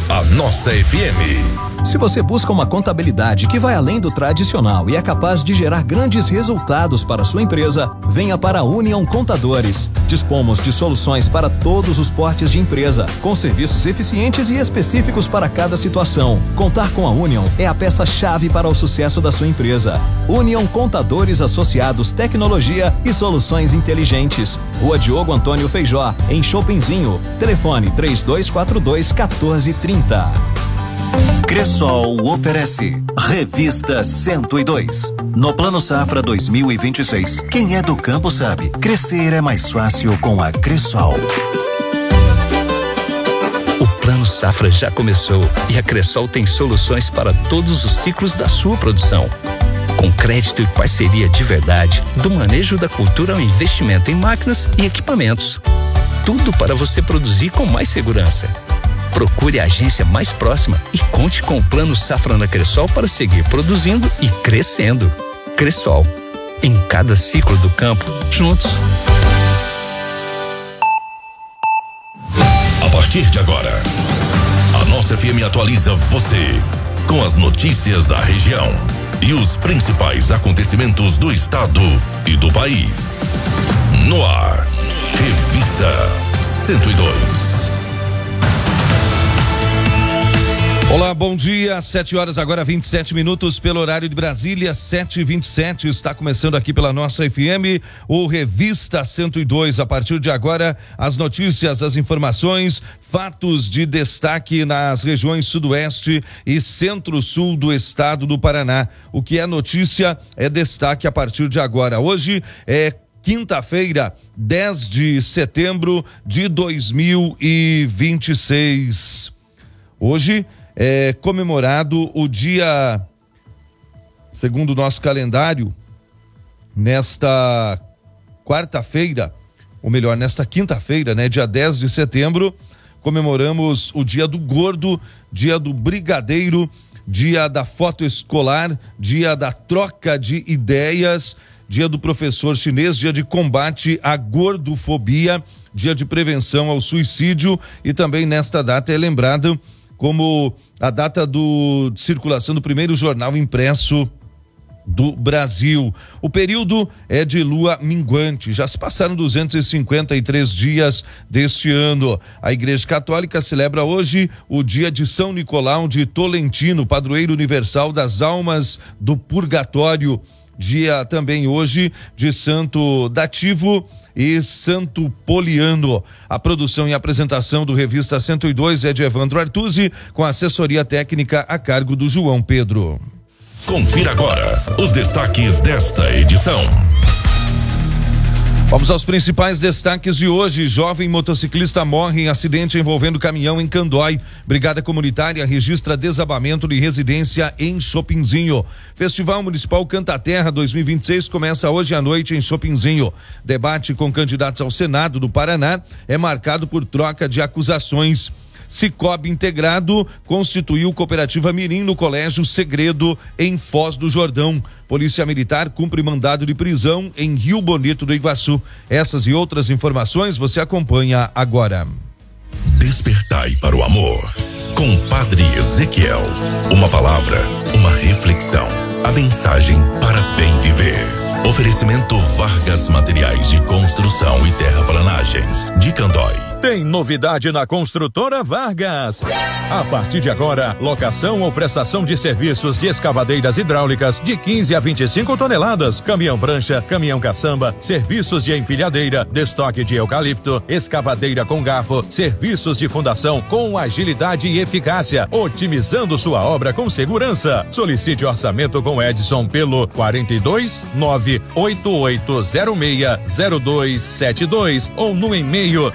a nossa FM. Se você busca uma contabilidade que vai além do tradicional e é capaz de gerar grandes resultados para a sua empresa, venha para a Union Contadores. Dispomos de soluções para todos os portes de empresa, com serviços eficientes e específicos para cada situação. Contar com a Union é a peça-chave para o sucesso da sua empresa. Union Contadores Associados, Tecnologia e Soluções Inteligentes. Rua Diogo Antônio Feijó, em Chopinzinho. Telefone 3242-1430. Cressol oferece Revista 102. No Plano Safra 2026, quem é do campo sabe, crescer é mais fácil com a Cressol. O Plano Safra já começou e a Cressol tem soluções para todos os ciclos da sua produção. Com crédito e parceria de verdade, do manejo da cultura ao investimento em máquinas e equipamentos. Tudo para você produzir com mais segurança. Procure a agência mais próxima e conte com o Plano Safra na Cressol para seguir produzindo e crescendo. Cressol, em cada ciclo do campo, juntos. A partir de agora, a nossa FM atualiza você com as notícias da região e os principais acontecimentos do estado e do país. No ar, Revista 102. Olá, bom dia, 7 horas agora 27 minutos pelo horário de Brasília, 7h27, está começando aqui pela nossa FM, o Revista 102, a partir de agora as notícias, as informações, fatos de destaque nas regiões sudoeste e centro-sul do estado do Paraná. O que é notícia é destaque a partir de agora. Hoje é quinta-feira, 10 de setembro de 2026. Hoje é comemorado o dia, segundo o nosso calendário, nesta quarta-feira, ou melhor, nesta quinta-feira, né, dia 10 de setembro, comemoramos o dia do gordo, dia do brigadeiro, dia da foto escolar, dia da troca de ideias, dia do professor chinês, dia de combate à gordofobia, dia de prevenção ao suicídio, e também nesta data é lembrado como a data de circulação do primeiro jornal impresso do Brasil. O período é de lua minguante, já se passaram 253 dias deste ano. A Igreja Católica celebra hoje o dia de São Nicolau de Tolentino, padroeiro universal das almas do purgatório. Dia também hoje de Santo Dativo e Santo Poliano. A produção e apresentação do Revista 102 é de Evandro Artuzzi, com assessoria técnica a cargo do João Pedro. Confira agora os destaques desta edição. Vamos aos principais destaques de hoje. Jovem motociclista morre em acidente envolvendo caminhão em Candói. Brigada Comunitária registra desabamento de residência em Chopinzinho. Festival Municipal Canta Terra 2026 começa hoje à noite em Chopinzinho. Debate com candidatos ao Senado do Paraná é marcado por troca de acusações. Cicobi Integrado constituiu cooperativa Mirim no Colégio Segredo, em Foz do Jordão. Polícia Militar cumpre mandado de prisão em Rio Bonito do Iguaçu. Essas e outras informações você acompanha agora. Despertai para o amor, com Padre Ezequiel. Uma palavra, uma reflexão, a mensagem para bem viver. Oferecimento Vargas Materiais de Construção e Terraplanagens, de Candói. Tem novidade na Construtora Vargas. A partir de agora, locação ou prestação de serviços de escavadeiras hidráulicas de 15 a 25 toneladas, caminhão prancha, caminhão caçamba, serviços de empilhadeira, destoque de eucalipto, escavadeira com garfo, serviços de fundação com agilidade e eficácia, otimizando sua obra com segurança. Solicite orçamento com Edson pelo 42988060272 ou no e-mail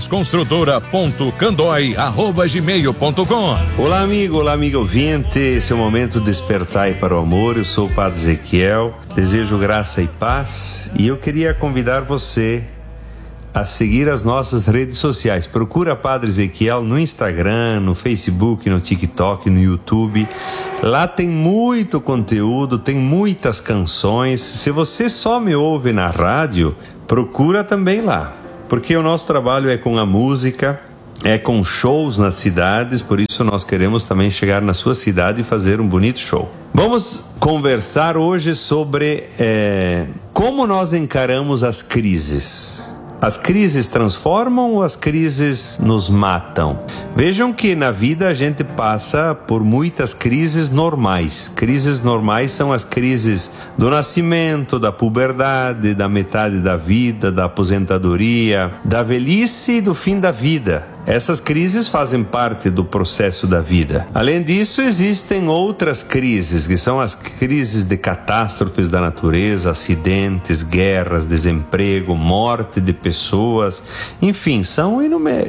vargasconstrutora.candoi@gmail.com. Olá amigo ouvinte, esse é o momento de despertar para o amor. Eu sou o Padre Ezequiel, desejo graça e paz e eu queria convidar você a seguir as nossas redes sociais. Procura Padre Ezequiel no Instagram, no Facebook, no TikTok, no YouTube. Lá tem muito conteúdo, tem muitas canções. Se você só me ouve na rádio, procura também lá, porque o nosso trabalho é com a música é com shows nas cidades, por isso nós queremos também chegar na sua cidade e fazer um bonito show. Vamos conversar hoje sobre como nós encaramos as crises. As crises transformam ou as crises nos matam? Vejam que na vida a gente passa por muitas crises normais. Crises normais são as crises do nascimento, da puberdade, da metade da vida, da aposentadoria, da velhice e do fim da vida. Essas crises fazem parte do processo da vida. Além disso, existem outras crises, que são as crises de catástrofes da natureza, acidentes, guerras, desemprego, morte de pessoas. Enfim, são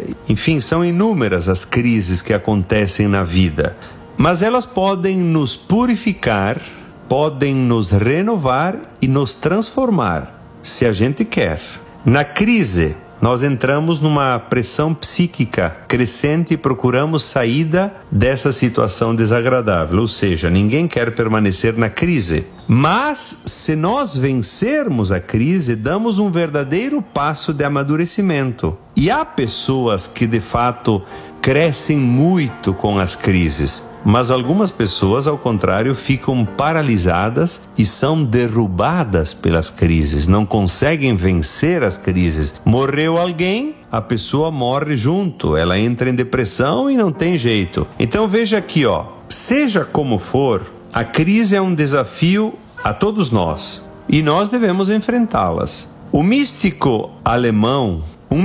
inúmeras as crises que acontecem na vida. Mas elas podem nos purificar, podem nos renovar e nos transformar, se a gente quer. Na crise, nós entramos numa pressão psíquica crescente e procuramos saída dessa situação desagradável. Ou seja, ninguém quer permanecer na crise. Mas, se nós vencermos a crise, damos um verdadeiro passo de amadurecimento. E há pessoas que, de fato, crescem muito com as crises. Mas algumas pessoas, ao contrário, ficam paralisadas e são derrubadas pelas crises, não conseguem vencer as crises. Morreu alguém, a pessoa morre junto, ela entra em depressão e não tem jeito. Então veja aqui, seja como for, a crise é um desafio a todos nós e nós devemos enfrentá-las. Um místico alemão,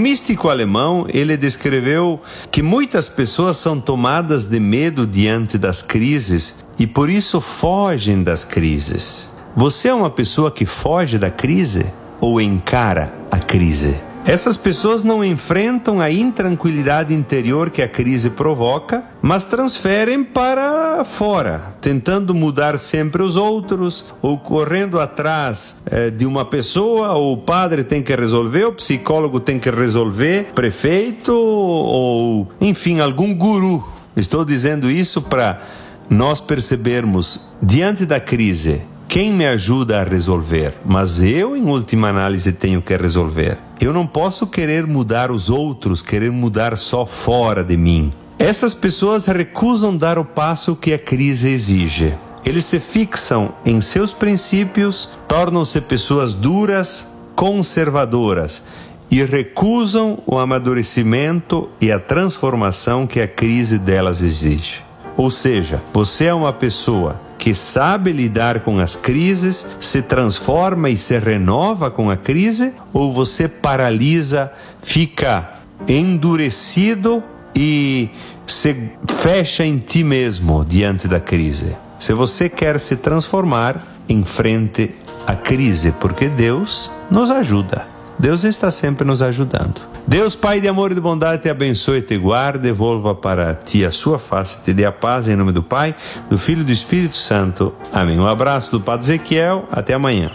ele descreveu que muitas pessoas são tomadas de medo diante das crises e por isso fogem das crises. Você é uma pessoa que foge da crise ou encara a crise? Essas pessoas não enfrentam a intranquilidade interior que a crise provoca, mas transferem para fora, tentando mudar sempre os outros, ou correndo atrás de uma pessoa, ou o padre tem que resolver, o psicólogo tem que resolver, prefeito, ou enfim, algum guru. Estou dizendo isso para nós percebermos, diante da crise, quem me ajuda a resolver? Mas eu, em última análise, tenho que resolver. Eu não posso querer mudar os outros, querer mudar só fora de mim. Essas pessoas recusam dar o passo que a crise exige. Eles se fixam em seus princípios, tornam-se pessoas duras, conservadoras e recusam o amadurecimento e a transformação que a crise delas exige. Ou seja, você é uma pessoa que sabe lidar com as crises, se transforma e se renova com a crise, ou você paralisa, fica endurecido e se fecha em ti mesmo diante da crise? Se você quer se transformar, enfrente a crise, porque Deus nos ajuda. Deus está sempre nos ajudando. Deus, Pai de amor e de bondade, te abençoe e te guarde, devolva para ti a sua face, te dê a paz em nome do Pai, do Filho e do Espírito Santo. Amém. Um abraço do Padre Ezequiel, até amanhã.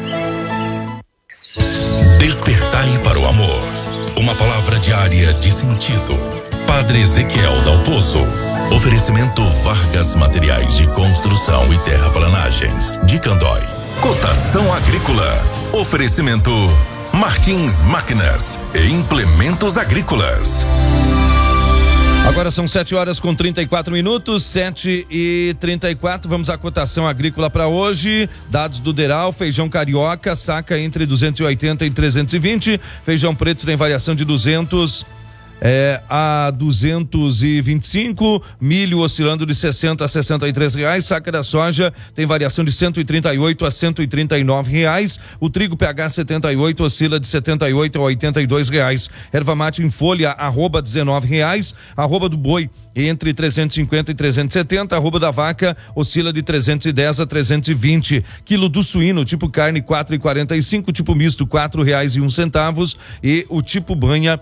Despertai para o amor. Uma palavra diária de sentido. Padre Ezequiel Dal Pozo. Oferecimento Vargas Materiais de Construção e Terraplanagens de Candói. Cotação agrícola. Oferecimento Martins Máquinas e Implementos Agrícolas. Agora são 7h34, 7h34. Vamos à cotação agrícola para hoje. Dados do Deral: feijão carioca, saca entre 280 e 320. Feijão preto tem variação de 200 a 225, milho oscilando de 60 a 63 reais, saca da soja tem variação de 138 a 139 reais, o trigo PH 78 oscila de 78 a 82 reais, erva mate em folha arroba 19 reais, arroba do boi entre 350 e 370, arroba da vaca oscila de 310 a 320, quilo do suíno tipo carne 4,45, tipo misto R$4,01 e o tipo banha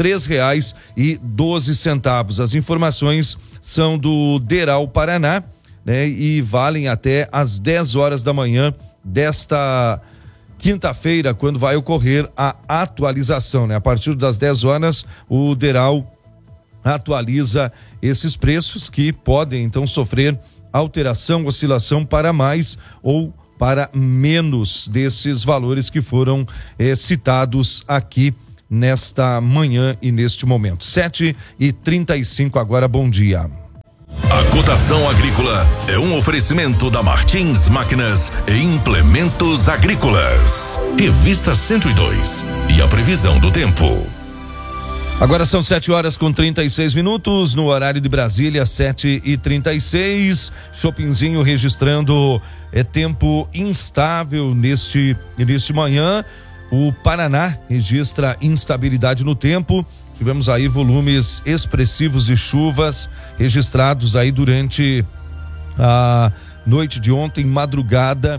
R$3,12. As informações são do Deral Paraná, né? E valem até às 10 horas da manhã desta quinta-feira, quando vai ocorrer a atualização, né? A partir das 10 horas, o Deral atualiza esses preços que podem então sofrer alteração, oscilação para mais ou para menos desses valores que foram citados aqui nesta manhã e neste momento. 7h35 agora, bom dia. A cotação agrícola é um oferecimento da Martins Máquinas e Implementos Agrícolas. Revista 102 e a previsão do tempo. Agora são 7h36, no horário de Brasília, 7h36. Shoppingzinho registrando tempo instável neste manhã. O Paraná registra instabilidade no tempo. Tivemos aí volumes expressivos de chuvas registrados aí durante a noite de ontem, madrugada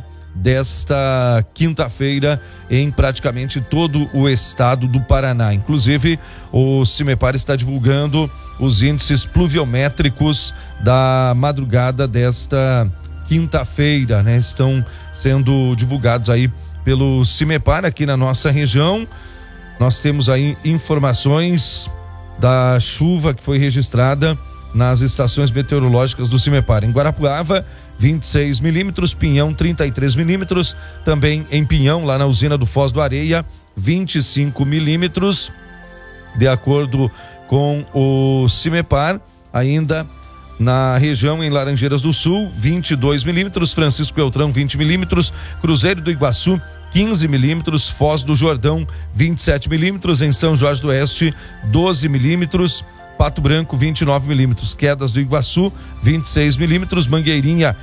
desta quinta-feira, em praticamente todo o estado do Paraná. Inclusive, o CIMEPAR está divulgando os índices pluviométricos da madrugada desta quinta-feira, né? Estão sendo divulgados aí pelo CIMEPAR aqui na nossa região. Nós temos aí informações da chuva que foi registrada nas estações meteorológicas do CIMEPAR. Em Guarapuava, 26 milímetros, Pinhão, 33 milímetros, também em Pinhão, lá na usina do Foz do Areia, 25 milímetros, de acordo com o CIMEPAR. Ainda na região, em Laranjeiras do Sul, 22 milímetros, Francisco Beltrão, 20 milímetros, Cruzeiro do Iguaçu, 15 milímetros, Foz do Jordão, 27 milímetros, em São Jorge do Oeste, 12 milímetros, Pato Branco, 29 milímetros, Quedas do Iguaçu, 26 milímetros, Mangueirinha,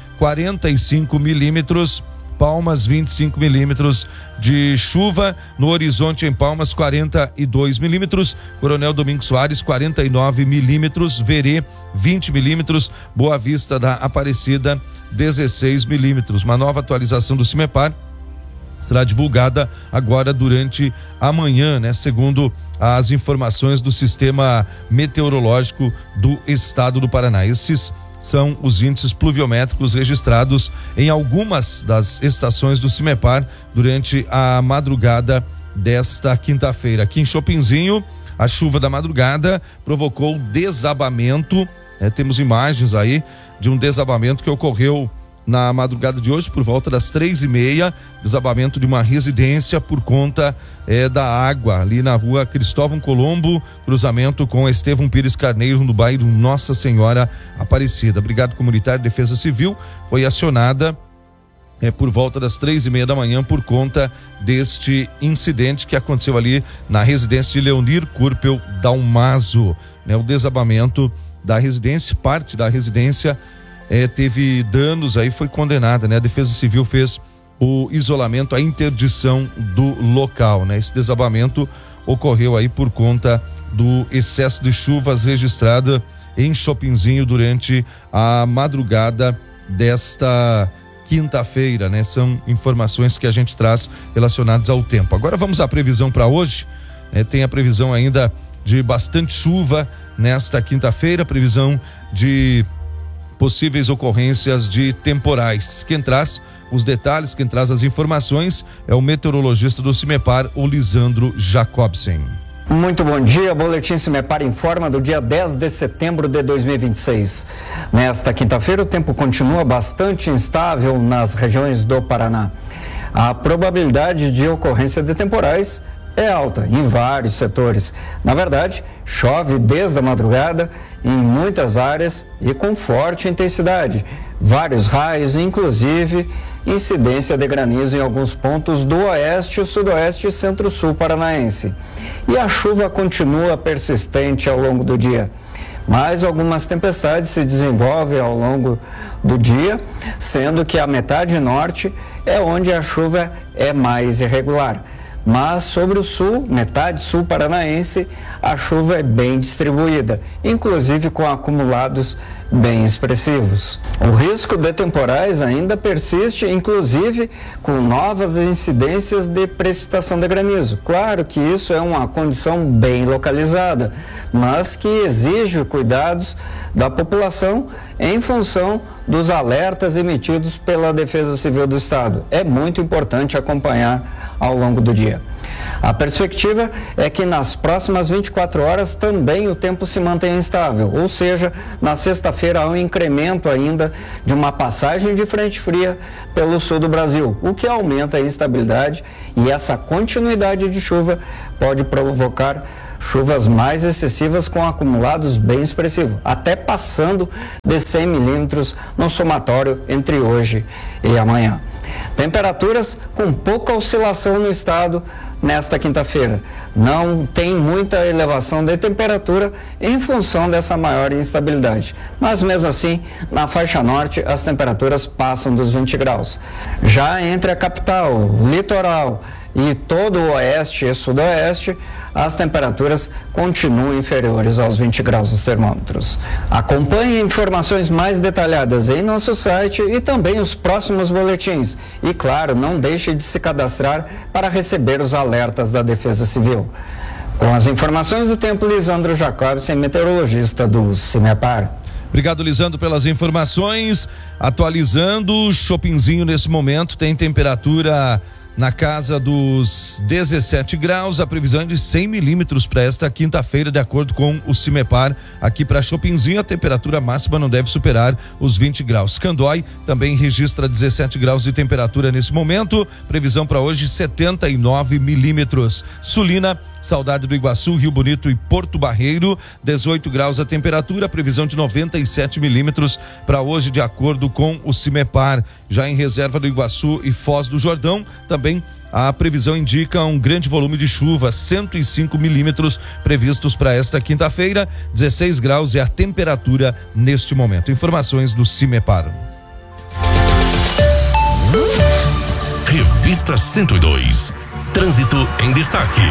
45 milímetros, Palmas, 25 milímetros de chuva, no Horizonte, em Palmas, 42 milímetros, Coronel Domingos Soares, 49 milímetros, Verê, 20 milímetros, Boa Vista da Aparecida, 16 milímetros. Uma nova atualização do CIMEPAR será divulgada agora durante a manhã, né? Segundo as informações do Sistema Meteorológico do Estado do Paraná. Esses são os índices pluviométricos registrados em algumas das estações do CIMEPAR durante a madrugada desta quinta-feira. Aqui em Chopinzinho, a chuva da madrugada provocou desabamento, né? Temos imagens aí de um desabamento que ocorreu na madrugada de hoje, por volta das 3h30, desabamento de uma residência por conta da água ali na rua Cristóvão Colombo, cruzamento com Estevão Pires Carneiro, no bairro Nossa Senhora Aparecida. A Brigada Comunitária de Defesa Civil foi acionada por volta das 3h30 da manhã por conta deste incidente que aconteceu ali na residência de Leonir Curpel Dalmaso, né? O desabamento da residência, parte da residência teve danos, aí foi condenada, né? A Defesa Civil fez o isolamento, a interdição do local, né? Esse desabamento ocorreu aí por conta do excesso de chuvas registrada em Chopinzinho durante a madrugada desta quinta-feira, né? São informações que a gente traz relacionadas ao tempo. Agora vamos à previsão para hoje, né? Tem a previsão ainda de bastante chuva nesta quinta-feira, previsão de possíveis ocorrências de temporais. Quem traz os detalhes, quem traz as informações é o meteorologista do CIMEPAR, o Lisandro Jacobsen. Muito bom dia, Boletim CIMEPAR informa do dia 10 de setembro de 2026. Nesta quinta-feira o tempo continua bastante instável nas regiões do Paraná. A probabilidade de ocorrência de temporais é alta em vários setores. Na verdade, chove desde a madrugada em muitas áreas e com forte intensidade. Vários raios, inclusive incidência de granizo em alguns pontos do oeste, sudoeste e centro-sul paranaense. E a chuva continua persistente ao longo do dia. Mas algumas tempestades se desenvolvem ao longo do dia, sendo que a metade norte é onde a chuva é mais irregular. Mas sobre o sul, metade sul paranaense, a chuva é bem distribuída, inclusive com acumulados bem expressivos. O risco de temporais ainda persiste, inclusive com novas incidências de precipitação de granizo. Claro que isso é uma condição bem localizada, mas que exige cuidados da população em função dos alertas emitidos pela Defesa Civil do Estado. É muito importante acompanhar ao longo do dia. A perspectiva é que nas próximas 24 horas também o tempo se mantenha instável, ou seja, na sexta-feira há um incremento ainda de uma passagem de frente fria pelo sul do Brasil, o que aumenta a instabilidade, e essa continuidade de chuva pode provocar chuvas mais excessivas com acumulados bem expressivos, até passando de 100 milímetros no somatório entre hoje e amanhã. Temperaturas com pouca oscilação no estado nesta quinta-feira. Não tem muita elevação de temperatura em função dessa maior instabilidade. Mas mesmo assim, na faixa norte, as temperaturas passam dos 20 graus. Já entre a capital, litoral e todo o oeste e sudoeste, as temperaturas continuam inferiores aos 20 graus nos termômetros. Acompanhe informações mais detalhadas em nosso site e também os próximos boletins. E claro, não deixe de se cadastrar para receber os alertas da Defesa Civil. Com as informações do tempo, Lisandro Jacobsen, meteorologista do CIMEPAR. Obrigado, Lisandro, pelas informações. Atualizando, o Chopinzinho nesse momento tem temperatura na casa dos 17 graus, a previsão é de 100 milímetros para esta quinta-feira, de acordo com o CIMEPAR. Aqui para Chopinzinho, a temperatura máxima não deve superar os 20 graus. Candói também registra 17 graus de temperatura nesse momento, previsão para hoje 79 milímetros. Sulina, Saudade do Iguaçu, Rio Bonito e Porto Barreiro, 18 graus a temperatura, previsão de 97 milímetros para hoje, de acordo com o CIMEPAR. Já em Reserva do Iguaçu e Foz do Jordão, também a previsão indica um grande volume de chuva, 105 milímetros previstos para esta quinta-feira, 16 graus é a temperatura neste momento. Informações do CIMEPAR. Revista 102. Trânsito em destaque.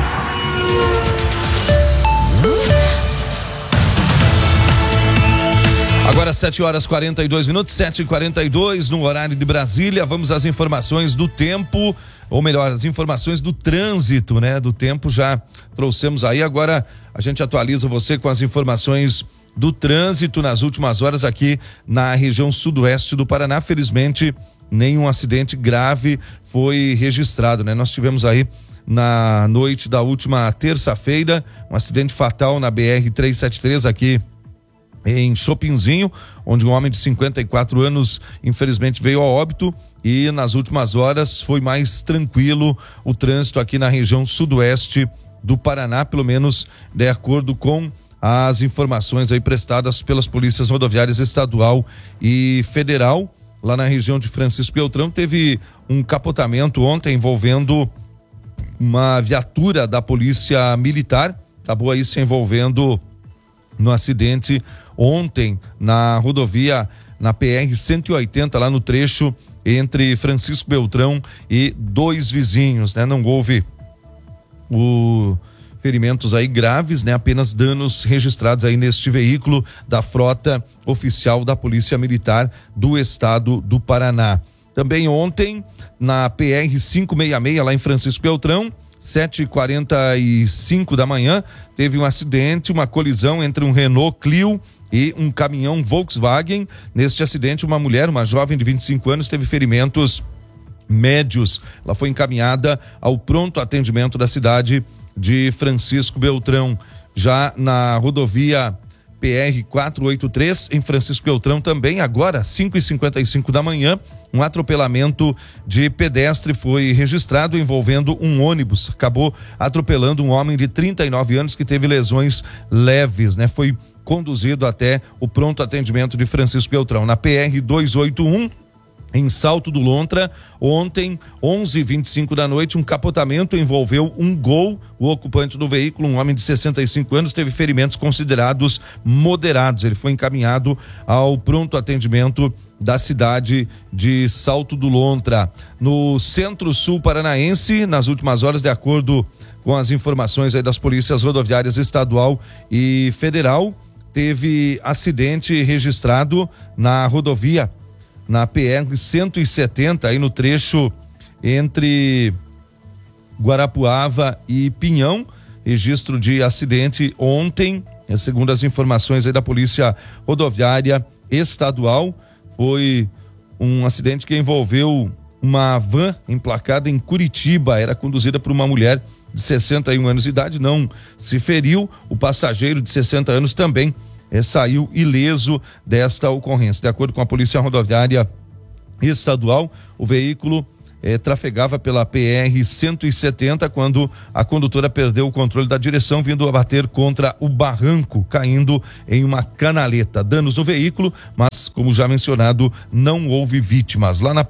Agora 7h42, 7h42 no horário de Brasília. Vamos às informações do tempo, ou melhor, as informações do trânsito, né? Do tempo já trouxemos aí, agora a gente atualiza você com as informações do trânsito nas últimas horas aqui na região sudoeste do Paraná. Felizmente, nenhum acidente grave foi registrado, né? Nós tivemos aí na noite da última terça-feira um acidente fatal na BR-373 aqui em Chopinzinho, onde um homem de 54 anos infelizmente veio a óbito, e nas últimas horas foi mais tranquilo o trânsito aqui na região sudoeste do Paraná, pelo menos de acordo com as informações aí prestadas pelas polícias rodoviárias estadual e federal. Lá na região de Francisco Beltrão teve um capotamento ontem envolvendo uma viatura da polícia militar, acabou aí se envolvendo no acidente ontem na rodovia, na PR-180, lá no trecho entre Francisco Beltrão e dois vizinhos, né? Não houve ferimentos aí graves, né? Apenas danos registrados aí neste veículo da frota oficial da Polícia Militar do Estado do Paraná. Também ontem, na PR-566, lá em Francisco Beltrão, 7h45 da manhã, teve um acidente, uma colisão entre um Renault Clio e um caminhão Volkswagen. Neste acidente, uma mulher, uma jovem de 25 anos, teve ferimentos médios. Ela foi encaminhada ao pronto atendimento da cidade de Francisco Beltrão. Já na rodovia PR-483, em Francisco Beltrão, também agora, 5h55 da manhã, um atropelamento de pedestre foi registrado envolvendo um ônibus. Acabou atropelando um homem de 39 anos que teve lesões leves, né? Foi conduzido até o pronto atendimento de Francisco Beltrão. Na PR-281, em Salto do Lontra, ontem, 11h25 da noite, um capotamento envolveu um Gol. O ocupante do veículo, um homem de 65 anos, teve ferimentos considerados moderados. Ele foi encaminhado ao pronto atendimento da cidade de Salto do Lontra. No Centro-Sul Paranaense, nas últimas horas, de acordo com as informações aí das polícias rodoviárias estadual e federal, teve acidente registrado na rodovia, na PR-170, aí no trecho entre Guarapuava e Pinhão. Registro de acidente ontem, segundo as informações aí da Polícia Rodoviária Estadual. Foi um acidente que envolveu uma van emplacada em Curitiba, era conduzida por uma mulher de 61 anos de idade, não se feriu. O passageiro de 60 anos também saiu ileso desta ocorrência. De acordo com a Polícia Rodoviária Estadual, o veículo trafegava pela PR-170 quando a condutora perdeu o controle da direção, vindo a bater contra o barranco, caindo em uma canaleta. Danos no veículo, mas, como já mencionado, não houve vítimas. Lá na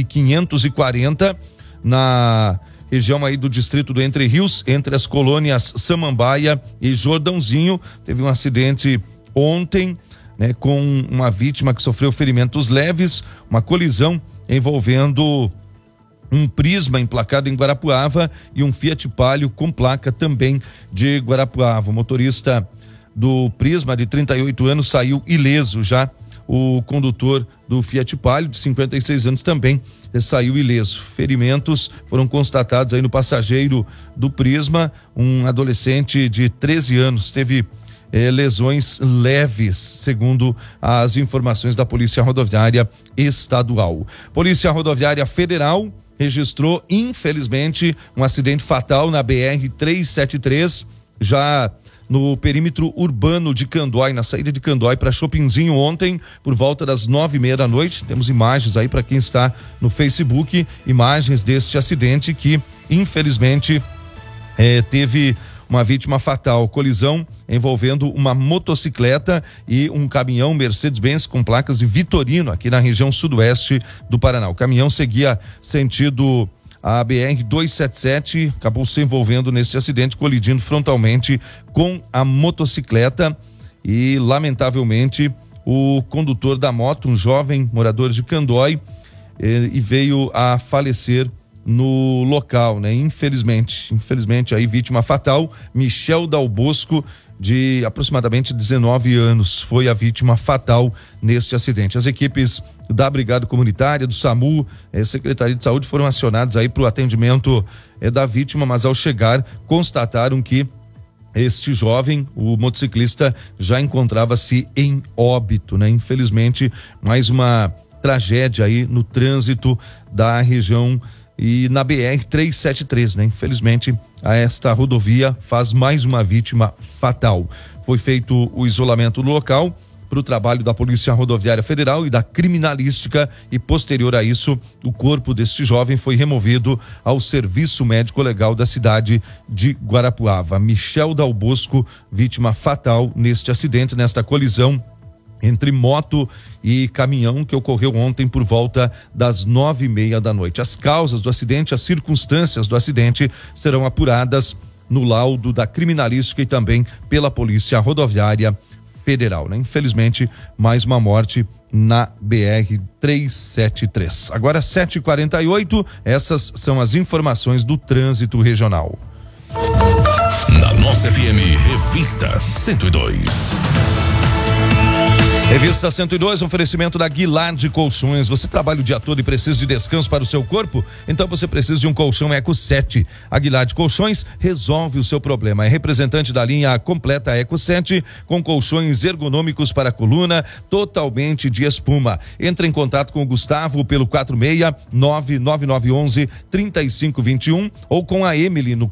PR-540, na região aí do distrito do Entre Rios, entre as colônias Samambaia e Jordãozinho, teve um acidente ontem, né, com uma vítima que sofreu ferimentos leves, uma colisão envolvendo um Prisma emplacado em Guarapuava e um Fiat Palio com placa também de Guarapuava. O motorista do Prisma, de 38 anos, saiu ileso. Já o condutor do Fiat Palio, de 56 anos, também saiu ileso. Ferimentos foram constatados aí no passageiro do Prisma, um adolescente de 13 anos, teve lesões leves, segundo as informações da Polícia Rodoviária Estadual. Polícia Rodoviária Federal registrou, infelizmente, um acidente fatal na BR-373, já no perímetro urbano de Candói, na saída de Candói para Chopinzinho, ontem, por volta das 9:30 da noite. Temos imagens aí para quem está no Facebook, imagens deste acidente que, infelizmente, teve uma vítima fatal. Colisão envolvendo uma motocicleta e um caminhão Mercedes-Benz com placas de Vitorino, aqui na região sudoeste do Paraná. O caminhão seguia sentido a BR-277, acabou se envolvendo nesse acidente, colidindo frontalmente com a motocicleta e, lamentavelmente, o condutor da moto, um jovem morador de Candói, e veio a falecer no local, né? Infelizmente aí vítima fatal, Michel Dal Bosco, de aproximadamente 19 anos, foi a vítima fatal neste acidente. As equipes da Brigada Comunitária, do SAMU, Secretaria de Saúde foram acionadas aí para o atendimento da vítima, mas ao chegar constataram que este jovem, o motociclista, já encontrava-se em óbito, né? Infelizmente, mais uma tragédia aí no trânsito da região e na BR-373, né? Infelizmente, esta rodovia faz mais uma vítima fatal. Foi feito o isolamento do local para o trabalho da Polícia Rodoviária Federal e da Criminalística, e posterior a isso, o corpo deste jovem foi removido ao Serviço Médico Legal da cidade de Guarapuava. Michel Dal Bosco, vítima fatal neste acidente, nesta colisão entre moto e caminhão que ocorreu ontem por volta das 9:30 da noite. As causas do acidente, as circunstâncias do acidente serão apuradas no laudo da Criminalística e também pela Polícia Rodoviária Federal, né? Infelizmente, mais uma morte na BR-373. Agora 7h48, essas são as informações do trânsito regional. Na nossa FM, Revista 102. Revista 102, oferecimento da Guilard Colchões. Você trabalha o dia todo e precisa de descanso para o seu corpo? Então você precisa de um colchão Eco 7. A Guilard Colchões resolve o seu problema. É representante da linha completa Eco 7, com colchões ergonômicos para a coluna, totalmente de espuma. Entre em contato com o Gustavo pelo 4699911-3521 ou com a Emily no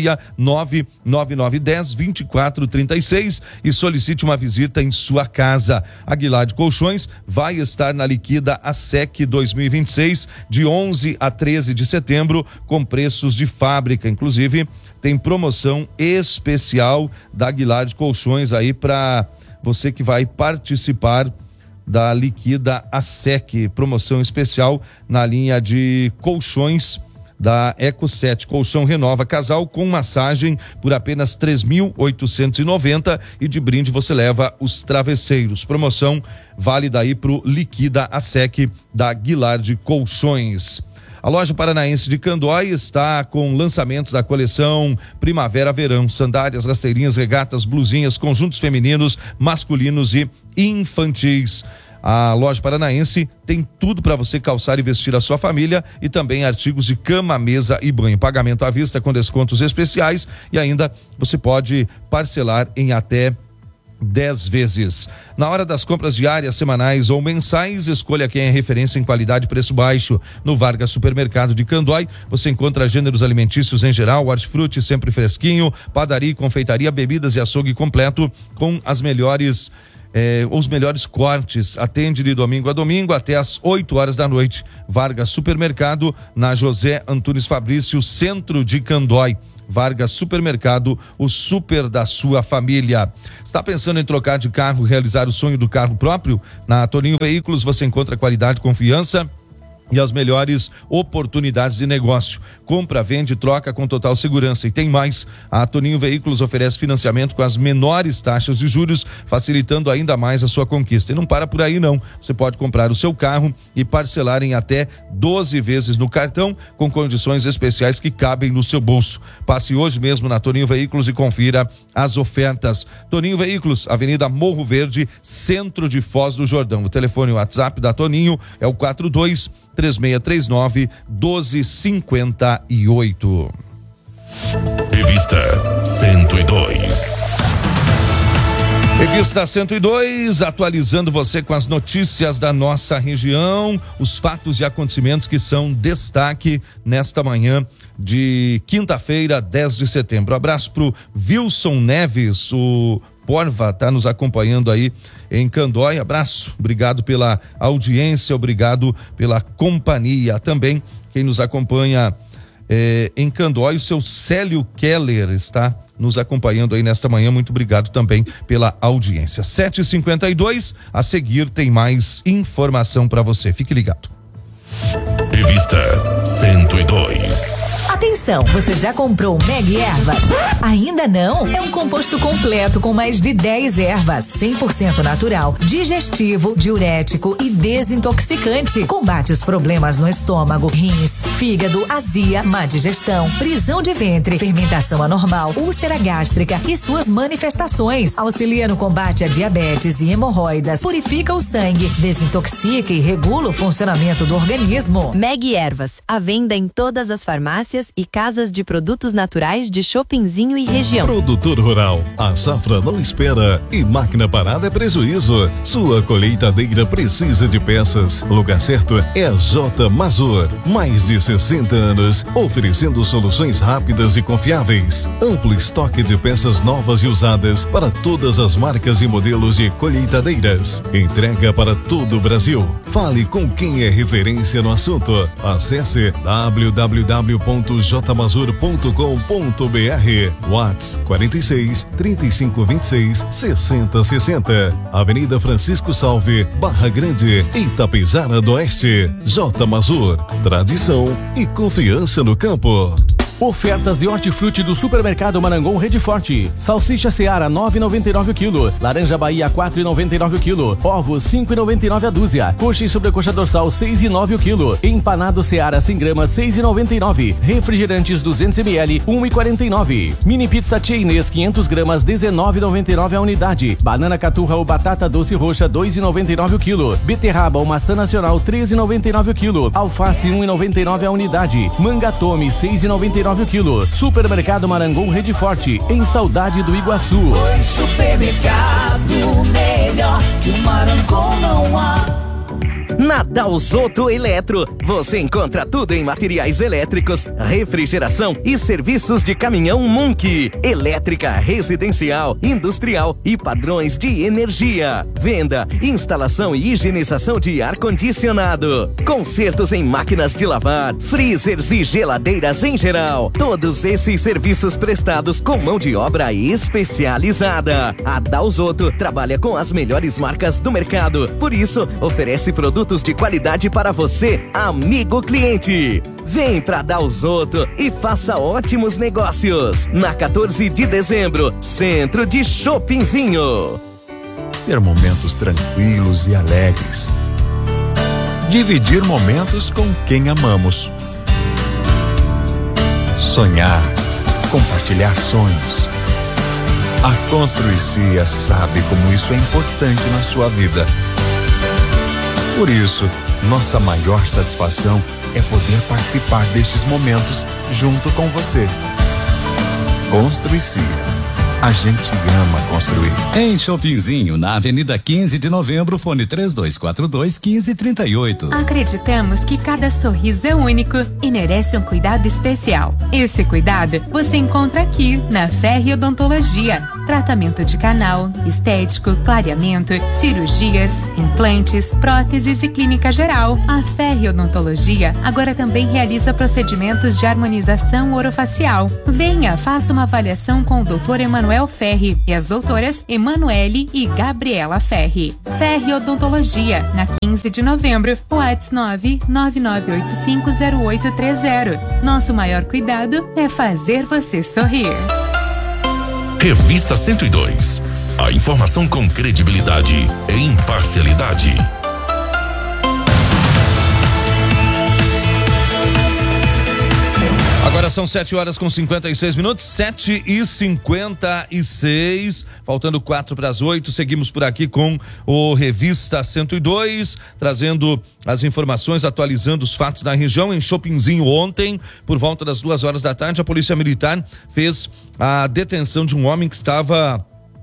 4699910-2436 e solicite uma visita em sua casa. A Guilard Colchões vai estar na Liquida ASEC 2026, de 11 a 13 de setembro, com preços de fábrica. Inclusive, tem promoção especial da Guilard Colchões aí para você que vai participar da Liquida ASEC. Promoção especial na linha de colchões da Eco 7, colchão Renova Casal com massagem por apenas 3.890 e de brinde você leva os travesseiros. Promoção válida aí pro Liquida ASEC da Guilard Colchões. A loja paranaense de Candói está com lançamentos da coleção Primavera-Verão, sandálias, rasteirinhas, regatas, blusinhas, conjuntos femininos, masculinos e infantis. A loja paranaense tem tudo para você calçar e vestir a sua família e também artigos de cama, mesa e banho. Pagamento à vista com descontos especiais e ainda você pode parcelar em até 10 vezes. Na hora das compras diárias, semanais ou mensais, escolha quem é referência em qualidade e preço baixo. No Vargas Supermercado de Candói, você encontra gêneros alimentícios em geral, hortifruti sempre fresquinho, padaria, confeitaria, bebidas e açougue completo com os melhores cortes. Atende de domingo a domingo até às 8 horas da noite. Vargas Supermercado, na José Antunes Fabrício, centro de Candói. Vargas Supermercado, o super da sua família. Está pensando em trocar de carro e realizar o sonho do carro próprio? Na Toninho Veículos você encontra qualidade, confiança e as melhores oportunidades de negócio. Compra, vende, troca com total segurança. E tem mais, a Toninho Veículos oferece financiamento com as menores taxas de juros, facilitando ainda mais a sua conquista. E não para por aí não, você pode comprar o seu carro e parcelar em até 12 vezes no cartão, com condições especiais que cabem no seu bolso. Passe hoje mesmo na Toninho Veículos e confira as ofertas. Toninho Veículos, Avenida Morro Verde, centro de Foz do Jordão. O telefone e o WhatsApp da Toninho é o 42-3639-1258. Revista 102. Revista 102, atualizando você com as notícias da nossa região, os fatos e acontecimentos que são destaque nesta manhã de quinta-feira, 10 de setembro. Abraço pro Wilson Neves, o Porva está nos acompanhando aí em Candói. Abraço, obrigado pela audiência, obrigado pela companhia. Também quem nos acompanha em Candói, o seu Célio Keller está nos acompanhando aí nesta manhã. Muito obrigado também pela audiência. 7h52, a seguir tem mais informação para você. Fique ligado. Revista 102. Atenção, você já comprou o Meg Ervas? Ainda não? É um composto completo com mais de 10 ervas, 100% natural, digestivo, diurético e desintoxicante. Combate os problemas no estômago, rins, fígado, azia, má digestão, prisão de ventre, fermentação anormal, úlcera gástrica e suas manifestações. Auxilia no combate a diabetes e hemorroidas, purifica o sangue, desintoxica e regula o funcionamento do organismo. Meg Ervas, à venda em todas as farmácias e casas de produtos naturais de Chopinzinho e região. Produtor rural, a safra não espera e máquina parada é prejuízo. Sua colheitadeira precisa de peças. O lugar certo é a J Mazur. Mais de 60 anos, oferecendo soluções rápidas e confiáveis. Amplo estoque de peças novas e usadas para todas as marcas e modelos de colheitadeiras. Entrega para todo o Brasil. Fale com quem é referência no assunto. Acesse www.jmazur.com.br. WhatsApp 46 35 26 60 60. Avenida Francisco Salve, Barra Grande, Itapejara do Oeste. J Mazur, tradição e confiança no campo. Ofertas de hortifruti do Supermercado Marangon Rede Forte. Salsicha Seara 9,99 o quilo. Laranja Bahia 4,99 o quilo. Ovos 5,99 a dúzia. Coxa e sobrecoxa dorsal 6,9 o quilo. Empanado Seara 100 gramas 6,99. Refrigerantes 200 ml 1,49. Mini pizza Tia Inês 500 gramas 19,99 a unidade. Banana caturra ou batata doce roxa 2,99 o quilo. Beterraba ou maçã nacional 13,99 o quilo. Alface 1,99 a unidade. Manga Tome 6,99 o quilo. Supermercado Marangon Rede Forte, em Saudade do Iguaçu. Oi, supermercado, melhor que o Marangon não há. Na Dalzotto Eletro, você encontra tudo em materiais elétricos, refrigeração e serviços de caminhão Munk, elétrica residencial, industrial e padrões de energia. Venda, instalação e higienização de ar-condicionado. Consertos em máquinas de lavar, freezers e geladeiras em geral. Todos esses serviços prestados com mão de obra especializada. A Dalzotto trabalha com as melhores marcas do mercado. Por isso, oferece produtos de qualidade para você, amigo cliente. Vem pra Dalzotto e faça ótimos negócios. Na 14 de dezembro, Centro de Chopinzinho. Ter momentos tranquilos e alegres. Dividir momentos com quem amamos. Sonhar, compartilhar sonhos. A Construicia sabe como isso é importante na sua vida. Por isso, nossa maior satisfação é poder participar destes momentos junto com você. Construicia, A gente ama construir. Em Shoppingzinho, na Avenida 15 de Novembro, fone 3242-1538. Acreditamos que cada sorriso é único e merece um cuidado especial. Esse cuidado você encontra aqui na Ferri Odontologia. Tratamento de canal, estético, clareamento, cirurgias, implantes, próteses e clínica geral. A Ferri Odontologia agora também realiza procedimentos de harmonização orofacial. Venha, faça uma avaliação com o Dr. Emanuel Ferri e as doutoras Emanuele e Gabriela Ferri. Ferri Odontologia, na 15 de novembro, WhatsApp 999850830. Nosso maior cuidado é fazer você sorrir. Revista 102. A informação com credibilidade e imparcialidade. Agora são 7h56, 7h56, faltando 7:45. Seguimos por aqui com o Revista 102, trazendo as informações, atualizando os fatos da região. Em Shoppingzinho ontem, por volta das 2 da tarde, a Polícia Militar fez a detenção de um homem que estava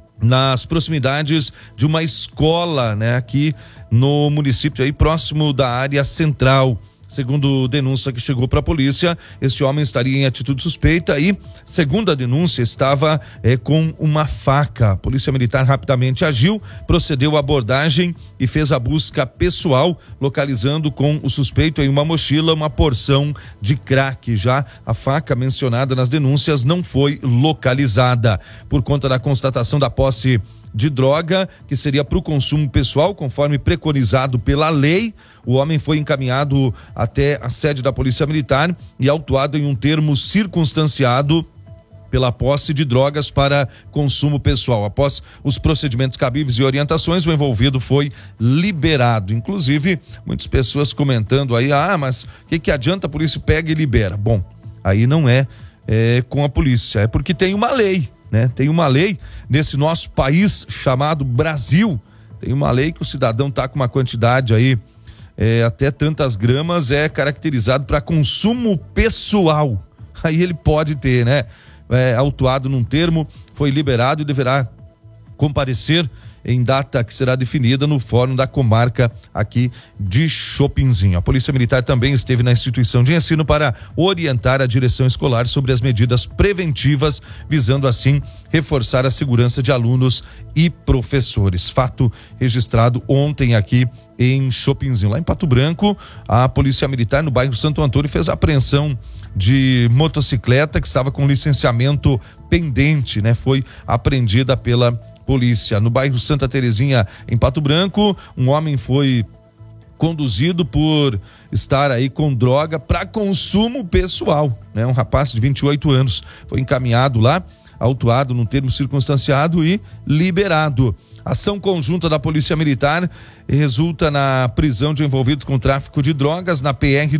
nas proximidades de uma escola, né, aqui no município, aí próximo da área central. Segundo denúncia que chegou para a polícia, este homem estaria em atitude suspeita e, segundo a denúncia, estava com uma faca. A Polícia Militar rapidamente agiu, procedeu à abordagem e fez a busca pessoal, localizando com o suspeito em uma mochila uma porção de crack. Já a faca mencionada nas denúncias não foi localizada. Por conta da constatação da posse de droga, que seria para o consumo pessoal, conforme preconizado pela lei, o homem foi encaminhado até a sede da Polícia Militar e autuado em um termo circunstanciado pela posse de drogas para consumo pessoal. Após os procedimentos cabíveis e orientações, o envolvido foi liberado. Inclusive, muitas pessoas comentando aí, mas o que adianta, a polícia pega e libera? Bom, aí não é com a polícia, é porque tem uma lei, né? Tem uma lei nesse nosso país chamado Brasil, tem uma lei que o cidadão tá com uma quantidade aí, até tantas gramas, é caracterizado para consumo pessoal. Aí ele pode ter, né? Autuado num termo, foi liberado e deverá comparecer em data que será definida no fórum da comarca aqui de Shoppingzinho. A Polícia Militar também esteve na instituição de ensino para orientar a direção escolar sobre as medidas preventivas, visando assim reforçar a segurança de alunos e professores. Fato registrado ontem aqui em Shoppingzinho. Lá em Pato Branco, a Polícia Militar no bairro Santo Antônio fez a apreensão de motocicleta que estava com licenciamento pendente, né? Foi apreendida pela polícia. No bairro Santa Terezinha, em Pato Branco, um homem foi conduzido por estar aí com droga para consumo pessoal, né? Um rapaz de 28 anos foi encaminhado lá, autuado num termo circunstanciado e liberado. Ação conjunta da Polícia Militar resulta na prisão de envolvidos com tráfico de drogas na PR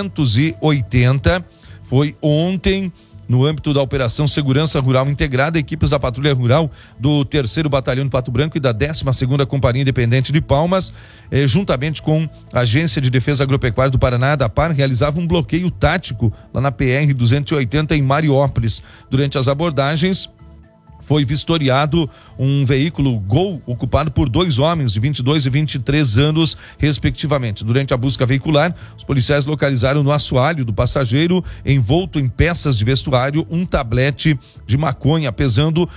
280. Foi ontem, no âmbito da Operação Segurança Rural Integrada, equipes da Patrulha Rural do 3º Batalhão de Pato Branco e da 12ª Companhia Independente de Palmas, juntamente com a Agência de Defesa Agropecuária do Paraná, da APAR, realizavam um bloqueio tático lá na PR 280 em Mariópolis. Durante as abordagens, foi vistoriado um veículo Gol ocupado por 2 homens de 22 e 23 anos, respectivamente. Durante a busca veicular, os policiais localizaram no assoalho do passageiro, envolto em peças de vestuário, um tablete de maconha pesando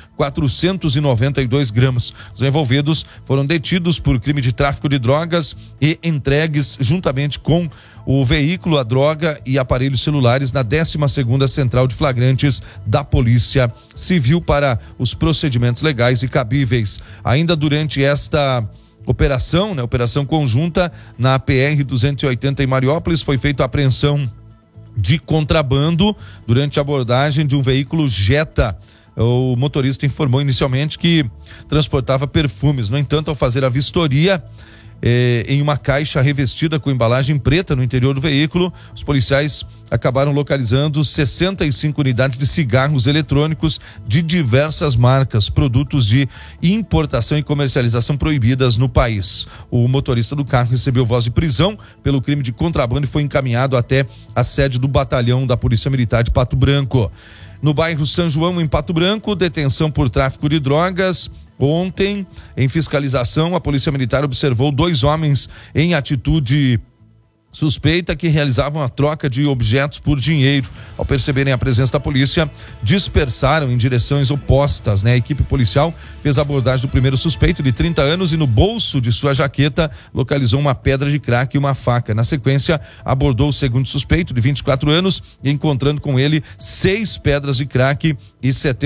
492 gramas. Os envolvidos foram detidos por crime de tráfico de drogas e entregues juntamente com o veículo, a droga e aparelhos celulares na 12ª Central de Flagrantes da Polícia Civil para os procedimentos legais e cabíveis. Ainda durante esta operação, né, operação conjunta na PR 280 em Mariópolis, foi feita a apreensão de contrabando durante a abordagem de um veículo Jetta. O motorista informou inicialmente que transportava perfumes. No entanto, ao fazer a vistoria em uma caixa revestida com embalagem preta no interior do veículo, os policiais acabaram localizando 65 unidades de cigarros eletrônicos de diversas marcas, produtos de importação e comercialização proibidas no país. O motorista do carro recebeu voz de prisão pelo crime de contrabando e foi encaminhado até a sede do batalhão da Polícia Militar de Pato Branco. No bairro São João, em Pato Branco, detenção por tráfico de drogas. Ontem, em fiscalização, a Polícia Militar observou 2 homens em atitude suspeita que realizavam a troca de objetos por dinheiro. Ao perceberem a presença da polícia, dispersaram em direções opostas, né? A equipe policial fez a abordagem do primeiro suspeito, de 30 anos, e no bolso de sua jaqueta localizou uma pedra de crack e uma faca. Na sequência, abordou o segundo suspeito, de 24 anos, e encontrando com ele 6 pedras de crack e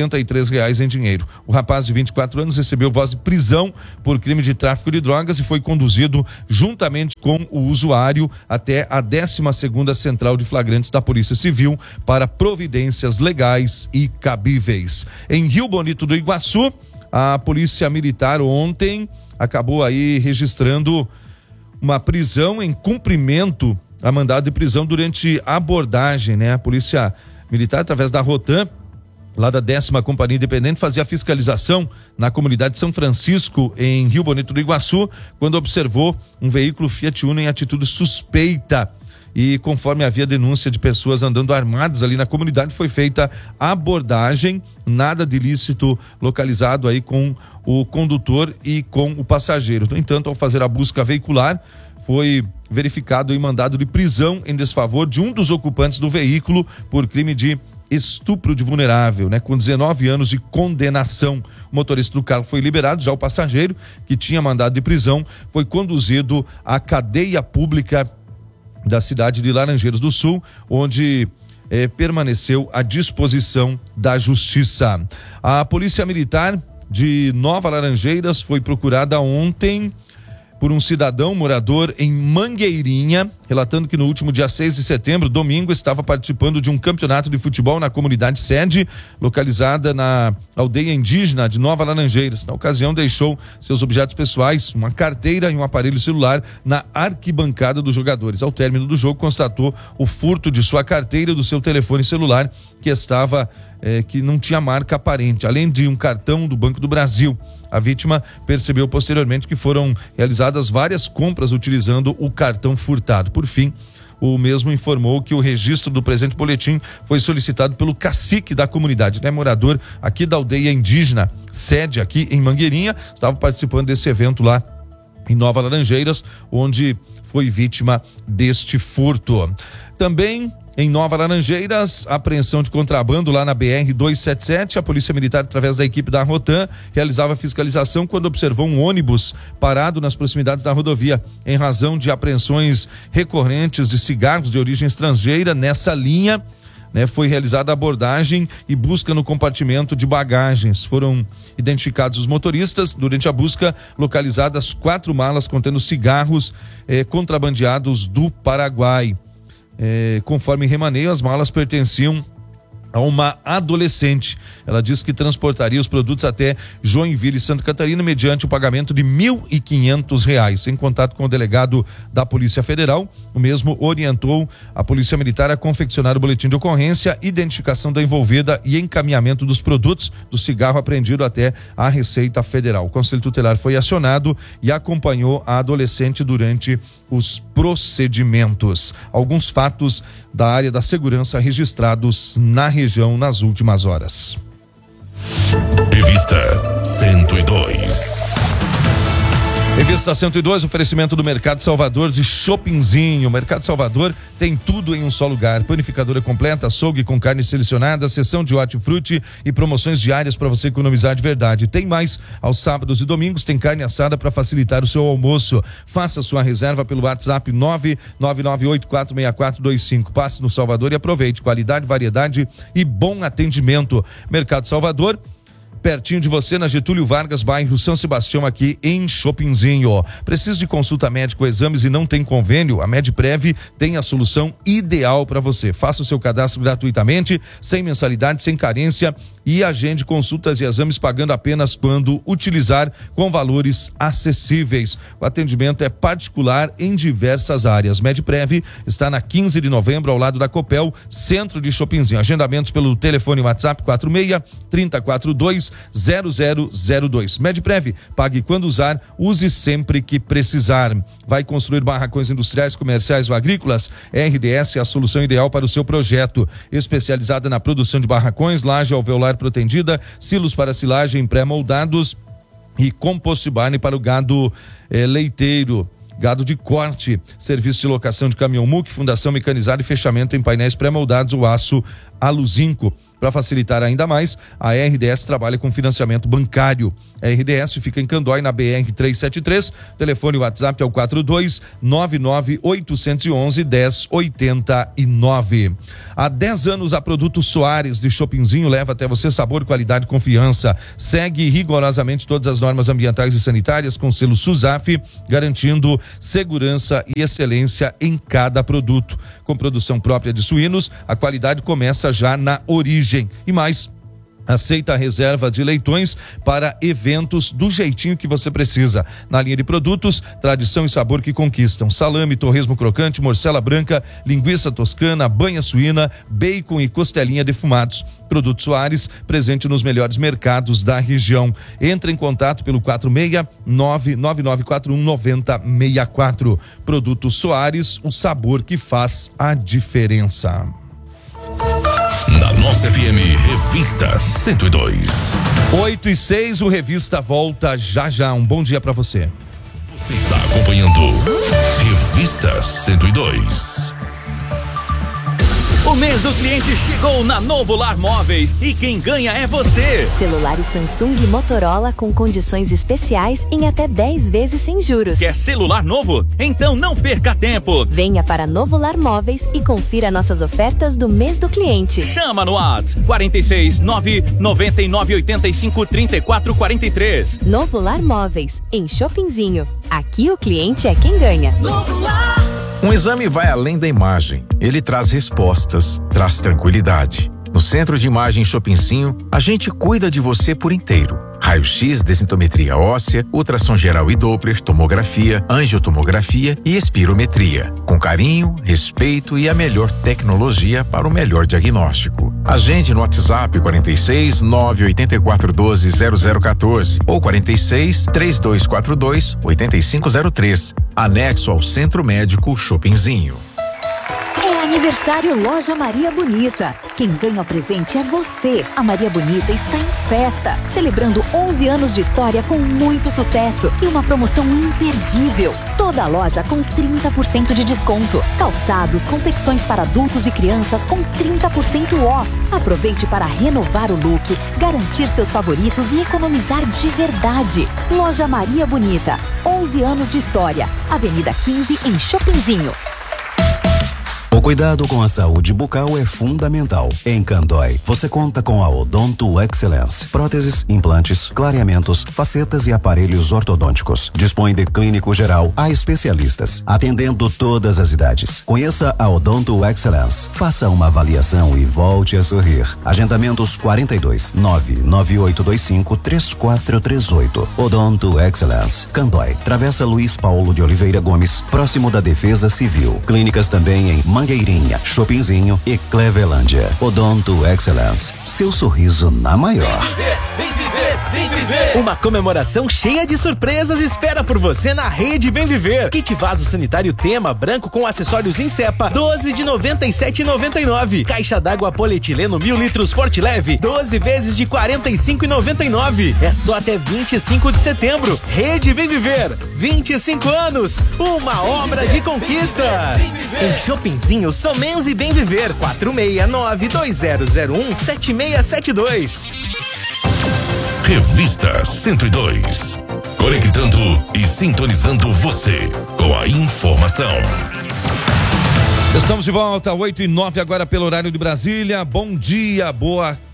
R$73 em dinheiro. O rapaz de 24 anos recebeu voz de prisão por crime de tráfico de drogas e foi conduzido juntamente com o usuário até a 12ª Central de Flagrantes da Polícia Civil para providências legais e cabíveis. Em Rio Bonito do Iguaçu, a Polícia Militar ontem acabou aí registrando uma prisão em cumprimento a mandado de prisão durante a abordagem, né? A Polícia Militar, através da Rotan, lá da 10ª Companhia Independente, fazia fiscalização na comunidade de São Francisco, em Rio Bonito do Iguaçu, quando observou um veículo Fiat Uno em atitude suspeita. E conforme havia denúncia de pessoas andando armadas ali na comunidade, foi feita a abordagem, nada de ilícito localizado aí com o condutor e com o passageiro. No entanto, ao fazer a busca veicular, foi verificado o mandado de prisão em desfavor de um dos ocupantes do veículo por crime de estupro de vulnerável, né? Com 19 anos de condenação. O motorista do carro foi liberado, já o passageiro, que tinha mandado de prisão, foi conduzido à cadeia pública da cidade de Laranjeiras do Sul, onde permaneceu à disposição da justiça. A Polícia Militar de Nova Laranjeiras foi procurada ontem por um cidadão morador em Mangueirinha, relatando que no último dia 6 de setembro, domingo, estava participando de um campeonato de futebol na comunidade sede, localizada na aldeia indígena de Nova Laranjeiras. Na ocasião, deixou seus objetos pessoais, uma carteira e um aparelho celular na arquibancada dos jogadores. Ao término do jogo, constatou o furto de sua carteira e do seu telefone celular, que não tinha marca aparente, além de um cartão do Banco do Brasil. A vítima percebeu posteriormente que foram realizadas várias compras utilizando o cartão furtado. Por fim, o mesmo informou que o registro do presente boletim foi solicitado pelo cacique da comunidade, né? Morador aqui da aldeia indígena, sede aqui em Mangueirinha, estava participando desse evento lá em Nova Laranjeiras, onde foi vítima deste furto. Também em Nova Laranjeiras, apreensão de contrabando lá na BR-277. A Polícia Militar, através da equipe da Rotan, realizava fiscalização quando observou um ônibus parado nas proximidades da rodovia, em razão de apreensões recorrentes de cigarros de origem estrangeira. Nessa linha, né, foi realizada a abordagem e busca no compartimento de bagagens. Foram identificados os motoristas. Durante a busca, localizadas 4 malas contendo cigarros contrabandeados do Paraguai. Conforme remaneio, as malas pertenciam a uma adolescente. Ela disse que transportaria os produtos até Joinville, Santa Catarina, mediante o pagamento de R$1.500. Em contato com o delegado da Polícia Federal, o mesmo orientou a Polícia Militar a confeccionar o boletim de ocorrência, identificação da envolvida e encaminhamento dos produtos do cigarro apreendido até a Receita Federal. O Conselho Tutelar foi acionado e acompanhou a adolescente durante os procedimentos. Alguns fatos da área da segurança registrados na região nas últimas horas. Revista 102. Revista 102, oferecimento do Mercado Salvador de Shoppingzinho. O Mercado Salvador tem tudo em um só lugar. Panificadora completa, açougue com carne selecionada, seção de hortifruti e promoções diárias para você economizar de verdade. Tem mais, aos sábados e domingos tem carne assada para facilitar o seu almoço. Faça sua reserva pelo WhatsApp 999846425. Passe no Salvador e aproveite qualidade, variedade e bom atendimento. Mercado Salvador, pertinho de você, na Getúlio Vargas, bairro São Sebastião, aqui em Shoppingzinho. Precisa de consulta médica, exames e não tem convênio? A Medprev tem a solução ideal para você. Faça o seu cadastro gratuitamente, sem mensalidade, sem carência e agende consultas e exames pagando apenas quando utilizar, com valores acessíveis. O atendimento é particular em diversas áreas. Medprev está na 15 de novembro, ao lado da Copel, centro de Chopinzinho. Agendamentos pelo telefone WhatsApp 46-3042-0002. Medprev, pague quando usar, use sempre que precisar. Vai construir barracões industriais, comerciais ou agrícolas? RDS é a solução ideal para o seu projeto. Especializada na produção de barracões, laje alveolar protendida, silos para silagem pré-moldados e compost barn para o gado leiteiro. Gado de corte, serviço de locação de caminhão MUC, fundação mecanizada e fechamento em painéis pré-moldados, o aço aluzinco. Para facilitar ainda mais, a RDS trabalha com financiamento bancário. A RDS fica em Candói, na BR 373, telefone WhatsApp é o 42-99811-1089. Há 10 anos a Produto Soares de Chopinzinho leva até você sabor, qualidade e confiança. Segue rigorosamente todas as normas ambientais e sanitárias com selo SUSAF, garantindo segurança e excelência em cada produto. Com produção própria de suínos, a qualidade começa já na origem. E mais, aceita a reserva de leitões para eventos do jeitinho que você precisa. Na linha de produtos, tradição e sabor que conquistam: salame, torresmo crocante, morcela branca, linguiça toscana, banha suína, bacon e costelinha defumados. Produto Soares, presente nos melhores mercados da região. Entre em contato pelo 469-9941-9064. Produto Soares, o sabor que faz a diferença. Na nossa FM, Revista 102. 8:06, o Revista volta já. Um bom dia pra você. Você está acompanhando Revista 102. O mês do cliente chegou na Novo Lar Móveis e quem ganha é você. Celulares Samsung e Motorola com condições especiais em até 10 vezes sem juros. Quer celular novo? Então não perca tempo. Venha para Novo Lar Móveis e confira nossas ofertas do mês do cliente. Chama no WhatsApp 46-99985-3443. Novo Lar Móveis, em Chopinzinho. Aqui o cliente é quem ganha. Novo Lar. Um exame vai além da imagem. Ele traz respostas, traz tranquilidade. No Centro de Imagem Chopinzinho, a gente cuida de você por inteiro. Raio-X, densitometria óssea, ultrassom geral e Doppler, tomografia, angiotomografia e espirometria. Com carinho, respeito e a melhor tecnologia para o melhor diagnóstico. Agende no WhatsApp 46 98412 0014 ou 46 3242 8503. Anexo ao Centro Médico Chopinzinho. É aniversário Loja Maria Bonita. Quem ganha o presente é você. A Maria Bonita está em festa, celebrando 11 anos de história com muito sucesso e uma promoção imperdível. Toda a loja com 30% de desconto. Calçados, confecções para adultos e crianças com 30% off. Aproveite para renovar o look, garantir seus favoritos e economizar de verdade. Loja Maria Bonita, 11 anos de história. Avenida 15 em Chopinzinho. O cuidado com a saúde bucal é fundamental. Em Candói, você conta com a Odonto Excellence. Próteses, implantes, clareamentos, facetas e aparelhos ortodônticos. Dispõe de clínico geral a especialistas, atendendo todas as idades. Conheça a Odonto Excellence. Faça uma avaliação e volte a sorrir. Agendamentos 42 99825 3438. Odonto Excellence. Candói, Travessa Luiz Paulo de Oliveira Gomes, próximo da Defesa Civil. Clínicas também em Mangueirinha, Chopinzinho e Clevelândia. Odonto Excellence. Seu sorriso na maior. Vem viver, vem viver. Uma comemoração cheia de surpresas espera por você na Rede Bem Viver. Kit vaso sanitário Tema branco com acessórios em cepa, 12 de 97,99. Caixa d'água polietileno 1000 litros Forte Leve, 12 vezes de 45,99. É só até 25 de setembro. Rede Bem Viver, 25 anos, uma obra de conquistas. Em Chopinzinho, Somens e Bem Viver, 469-2001-7672. Revista 102. Conectando e sintonizando você com a informação. Estamos de volta, 8:09 agora pelo horário de Brasília. Bom dia, boa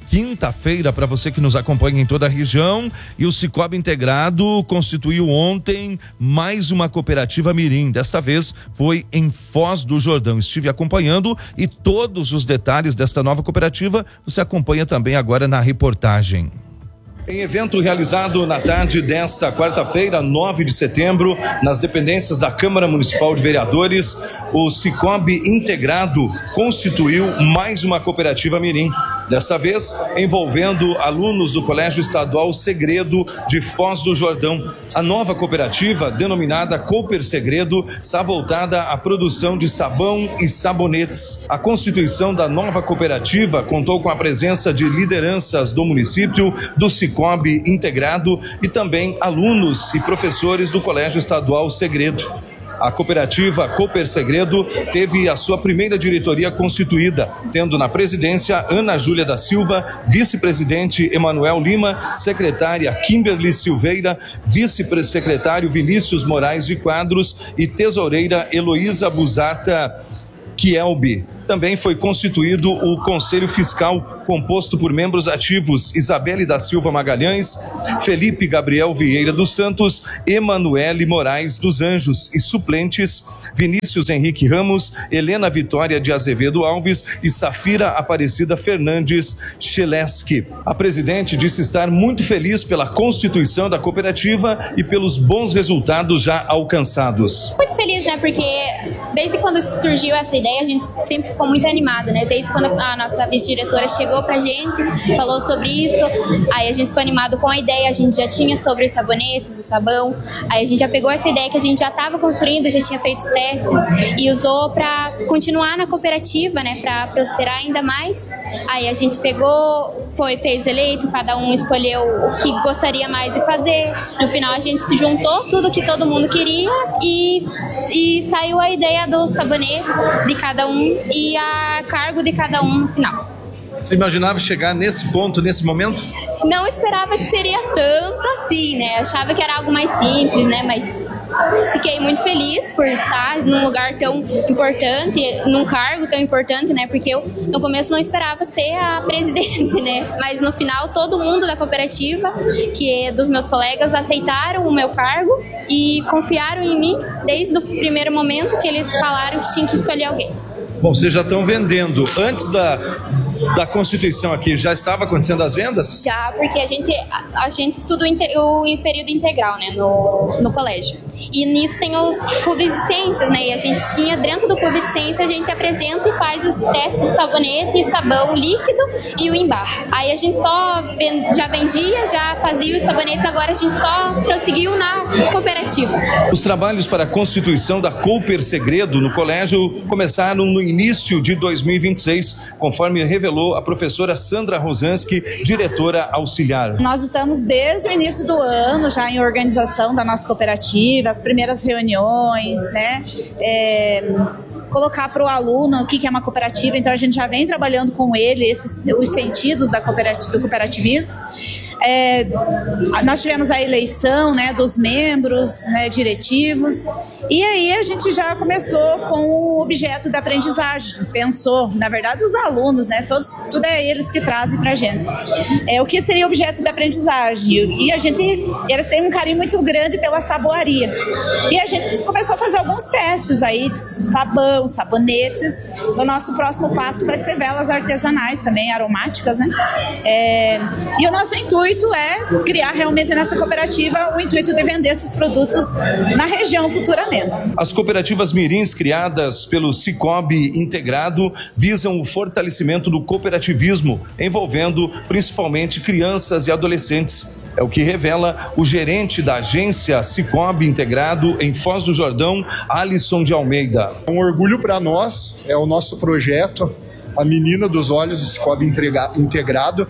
quinta-feira para você que nos acompanha em toda a região, e o Cicobi Integrado constituiu ontem mais uma cooperativa mirim. Desta vez foi em Foz do Jordão. Estive acompanhando e todos os detalhes desta nova cooperativa você acompanha também agora na reportagem. Em evento realizado na tarde desta quarta-feira, 9 de setembro, nas dependências da Câmara Municipal de Vereadores, o Cicobi Integrado constituiu mais uma cooperativa mirim. Desta vez, envolvendo alunos do Colégio Estadual Segredo de Foz do Jordão. A nova cooperativa, denominada Cooper Segredo, está voltada à produção de sabão e sabonetes. A constituição da nova cooperativa contou com a presença de lideranças do município, do Cicobi Integrado e também alunos e professores do Colégio Estadual Segredo. A cooperativa Cooper Segredo teve a sua primeira diretoria constituída, tendo na presidência Ana Júlia da Silva, vice-presidente Emanuel Lima, secretária Kimberly Silveira, vice-secretário Vinícius Moraes de Quadros e tesoureira Heloísa Busata Kielbe. Também foi constituído o Conselho Fiscal, composto por membros ativos Isabelle da Silva Magalhães, Felipe Gabriel Vieira dos Santos, Emanuele Moraes dos Anjos e suplentes Vinícius Henrique Ramos, Helena Vitória de Azevedo Alves e Safira Aparecida Fernandes Cheleski. A presidente disse estar muito feliz pela constituição da cooperativa e pelos bons resultados já alcançados. Muito feliz, né? Porque desde quando surgiu essa ideia, a gente sempre ficou muito animado, né? Desde quando a nossa vice-diretora chegou pra gente, falou sobre isso, aí a gente ficou animado com a ideia, a gente já tinha sobre os sabonetes, o sabão, aí a gente já pegou essa ideia que a gente já estava construindo, já tinha feito os testes e usou pra continuar na cooperativa, né? Pra prosperar ainda mais. Aí a gente pegou, fez eleito, cada um escolheu o que gostaria mais de fazer. No final a gente se juntou tudo que todo mundo queria e saiu a ideia dos sabonetes de cada um e a cargo de cada um no final. Você imaginava chegar nesse ponto, nesse momento? Não esperava que seria tanto assim, né? Achava que era algo mais simples, né? Mas fiquei muito feliz por estar num lugar tão importante, num cargo tão importante, né? Porque eu, no começo, não esperava ser a presidente, né? Mas no final, todo mundo da cooperativa, que é dos meus colegas, aceitaram o meu cargo e confiaram em mim desde o primeiro momento que eles falaram que tinha que escolher alguém. Bom, vocês já estão vendendo. Antes da Constituição aqui, já estava acontecendo as vendas? Já, porque a gente estuda o período integral, né, no colégio. E nisso tem os clubes de ciências, né, e a gente tinha dentro do clube de ciências, a gente apresenta e faz os testes de sabonete, sabão líquido e o embarro. Aí a gente já vendia, já fazia os sabonetes, agora a gente só prosseguiu na cooperativa. Os trabalhos para a constituição da Cooper Segredo no colégio começaram no início de 2026, conforme revelou a professora Sandra Rosanski, diretora auxiliar. Nós estamos desde o início do ano já em organização da nossa cooperativa, as primeiras reuniões, né? Colocar para o aluno o que é uma cooperativa, então a gente já vem trabalhando com ele os sentidos do cooperativismo. Nós tivemos a eleição, né, dos membros, né, diretivos, e aí a gente já começou com o objeto da aprendizagem, pensou, na verdade os alunos, né, tudo é eles que trazem pra gente, o que seria o objeto da aprendizagem, e eles têm um carinho muito grande pela saboaria, e a gente começou a fazer alguns testes aí de sabão, sabonetes. O nosso próximo passo vai ser velas artesanais também, aromáticas, né, e o nosso intuito é criar realmente nessa cooperativa o intuito de vender esses produtos na região futuramente. As cooperativas mirins criadas pelo Cicobi Integrado visam o fortalecimento do cooperativismo, envolvendo principalmente crianças e adolescentes. É o que revela o gerente da agência Cicobi Integrado em Foz do Jordão, Alisson de Almeida. Um orgulho para nós, é o nosso projeto, a menina dos olhos do Cicobi Integrado,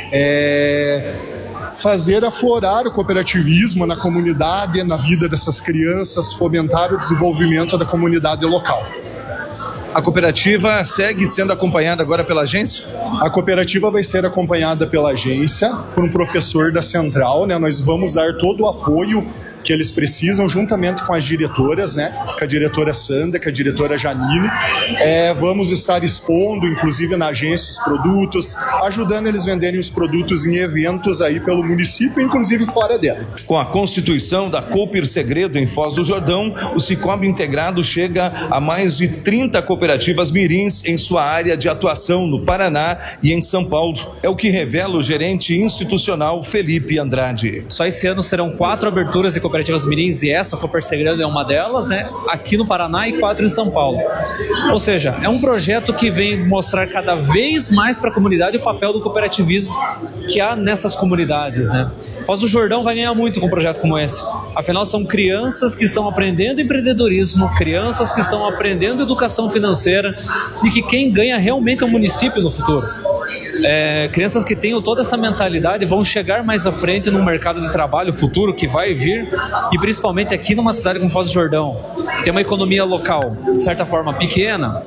fazer aflorar o cooperativismo na comunidade, na vida dessas crianças, fomentar o desenvolvimento da comunidade local. A cooperativa segue sendo acompanhada agora pela agência? A cooperativa vai ser acompanhada pela agência, por um professor da central, né? Nós vamos dar todo o apoio que eles precisam, juntamente com as diretoras, né? Com a diretora Sandra, com a diretora Janine. Vamos estar expondo, inclusive na agência, os produtos, ajudando eles a venderem os produtos em eventos aí pelo município, inclusive fora dele. Com a constituição da Cooper Segredo em Foz do Jordão, o Cicobi Integrado chega a mais de 30 cooperativas mirins em sua área de atuação no Paraná e em São Paulo. É o que revela o gerente institucional Felipe Andrade. Só esse ano serão 4 aberturas de cooperativas mirins e essa, a Cooper Segredo é uma delas, né? Aqui no Paraná e 4 em São Paulo. Ou seja, é um projeto que vem mostrar cada vez mais para a comunidade o papel do cooperativismo que há nessas comunidades, né? Foz do Jordão vai ganhar muito com um projeto como esse. Afinal, são crianças que estão aprendendo empreendedorismo, crianças que estão aprendendo educação financeira e que quem ganha realmente é o município no futuro. Crianças que tenham toda essa mentalidade vão chegar mais à frente no mercado de trabalho futuro que vai vir, e principalmente aqui numa cidade como Foz do Jordão, que tem uma economia local, de certa forma, pequena.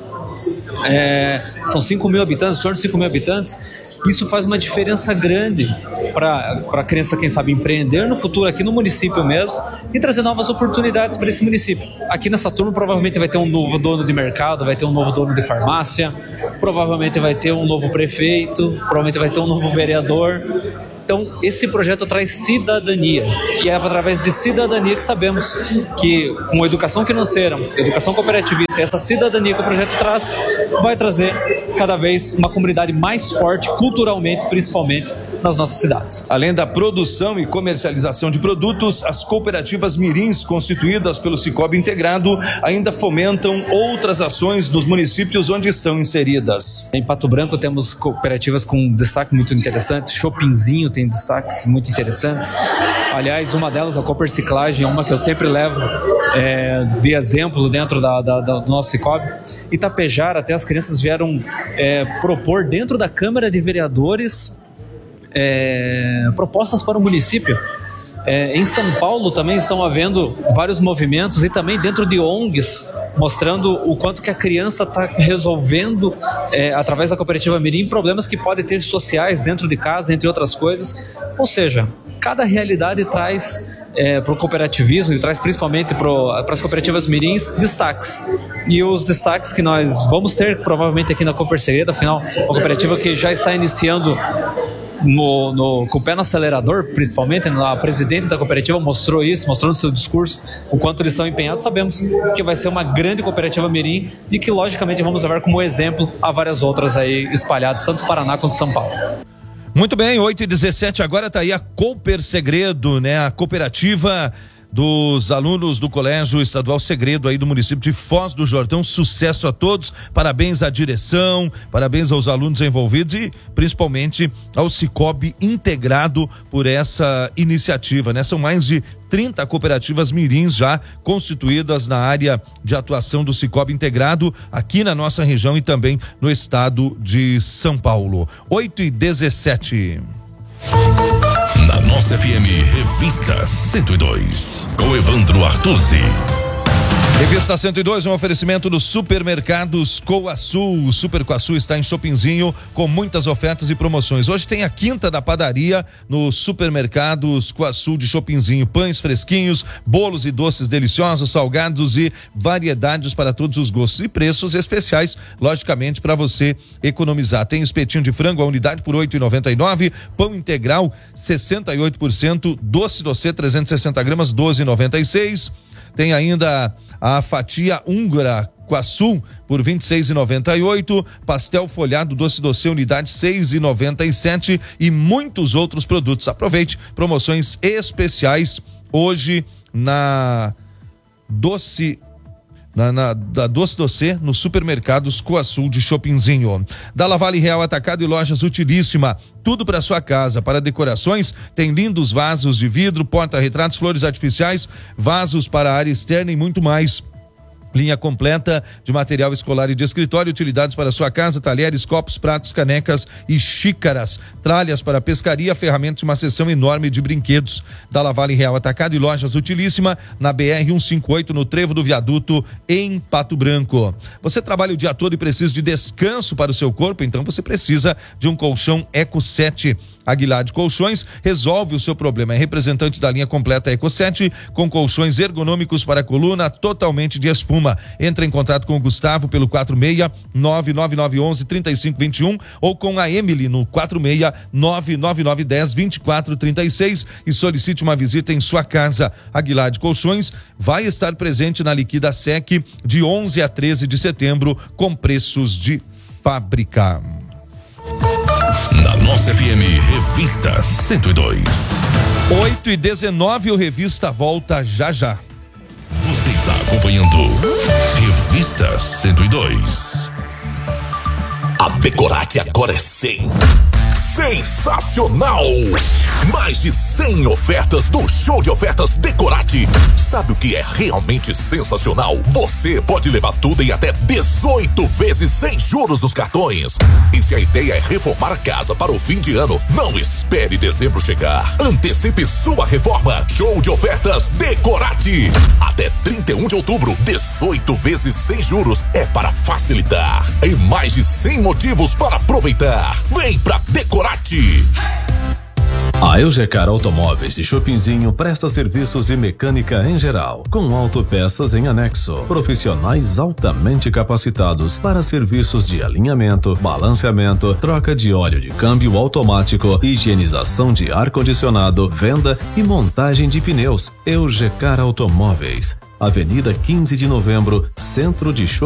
São 5 mil habitantes, em torno de 5 mil habitantes. Isso faz uma diferença grande para a criança, quem sabe, empreender no futuro aqui no município mesmo e trazer novas oportunidades para esse município. Aqui nessa turma provavelmente vai ter um novo dono de mercado, vai ter um novo dono de farmácia, provavelmente vai ter um novo prefeito, provavelmente vai ter um novo vereador. Então, esse projeto traz cidadania, e é através de cidadania que sabemos que, com educação financeira, educação cooperativista, essa cidadania que o projeto traz, vai trazer cada vez uma comunidade mais forte, culturalmente, principalmente, nas nossas cidades. Além da produção e comercialização de produtos, as cooperativas mirins constituídas pelo Cicobi Integrado ainda fomentam outras ações nos municípios onde estão inseridas. Em Pato Branco temos cooperativas com destaque muito interessante, Shoppingzinho tem destaques muito interessantes. Aliás, uma delas, a Cooper Ciclagem, é uma que eu sempre levo de exemplo dentro do nosso Cicobi. Itapejara, até as crianças vieram propor dentro da Câmara de Vereadores propostas para o município. Em São Paulo também estão havendo vários movimentos e também dentro de ONGs, mostrando o quanto que a criança está resolvendo, através da cooperativa mirim, problemas que podem ter sociais dentro de casa, entre outras coisas. Ou seja, cada realidade traz para o cooperativismo e traz principalmente para as cooperativas mirins destaques. E os destaques que nós vamos ter provavelmente aqui na Cooper Segredo, afinal, uma cooperativa que já está iniciando com o pé no acelerador, principalmente, a presidente da cooperativa mostrou isso, mostrou no seu discurso o quanto eles estão empenhados. Sabemos que vai ser uma grande cooperativa mirim e que, logicamente, vamos levar como exemplo a várias outras aí espalhadas, tanto Paraná quanto São Paulo. Muito bem, 8h17, agora está aí a Cooper Segredo, né? A cooperativa dos alunos do Colégio Estadual Segredo aí do município de Foz do Jordão. Sucesso a todos, parabéns à direção, parabéns aos alunos envolvidos e principalmente ao Cicobi Integrado por essa iniciativa, né? São mais de 30 cooperativas mirins já constituídas na área de atuação do Cicobi Integrado aqui na nossa região e também no estado de São Paulo. 8h17. Na nossa FM, Revista 102, com Evandro Artuzzi. Revista 102, um oferecimento dos supermercados Coaçu. O Super Coaçu está em Shoppingzinho com muitas ofertas e promoções. Hoje tem a quinta da padaria no supermercados Coaçu de Shoppingzinho. Pães fresquinhos, bolos e doces deliciosos, salgados e variedades para todos os gostos e preços especiais, logicamente, para você economizar. Tem espetinho de frango, a unidade por R$ 8,99, pão integral 68%, doce 360 gramas, 12,96. Tem ainda a fatia húngara Coaçu por R$ 26,98, pastel folhado doce unidade R$ 6,97 e muitos outros produtos. Aproveite, promoções especiais hoje na Doce da Doce nos supermercados Coaçu de Shoppingzinho. Da Lavale Real Atacado e Lojas Utilíssima, tudo para sua casa. Para decorações, tem lindos vasos de vidro, porta-retratos, flores artificiais, vasos para a área externa e muito mais. Linha completa de material escolar e de escritório, utilidades para sua casa, talheres, copos, pratos, canecas e xícaras, tralhas para pescaria, ferramentas e uma seção enorme de brinquedos. Da Lavale Real Atacado e Lojas Utilíssima, na BR 158, no Trevo do Viaduto, em Pato Branco. Você trabalha o dia todo e precisa de descanso para o seu corpo, então você precisa de um colchão Eco 7. Aguilar de Colchões resolve o seu problema. É representante da linha completa Eco7 com colchões ergonômicos para a coluna totalmente de espuma. Entre em contato com o Gustavo pelo 46-99911-3521 ou com a Emily no 46-99910-2436 e solicite uma visita em sua casa. Aguilar de Colchões vai estar presente na Liquida Sec de 11 a 13 de setembro com preços de fábrica. Na nossa FM, Revista 102. 8h19, o Revista volta já já. Você está acompanhando Revista 102. A Decorate agora é 100. Sensacional! Mais de 100 ofertas do show de ofertas Decorate. Sabe o que é realmente sensacional? Você pode levar tudo em até 18 vezes sem juros nos cartões. E se a ideia é reformar a casa para o fim de ano, não espere dezembro chegar. Antecipe sua reforma. Show de ofertas Decorate. Até 31 de outubro, 18 vezes sem juros é para facilitar. E mais de 100 motivos para aproveitar. Vem pra Decorate. A Eugecar Automóveis de Chopinzinho presta serviços de mecânica em geral, com autopeças em anexo, profissionais altamente capacitados para serviços de alinhamento, balanceamento, troca de óleo de câmbio automático, higienização de ar-condicionado, venda e montagem de pneus. Eugecar Automóveis, Avenida 15 de Novembro, Centro de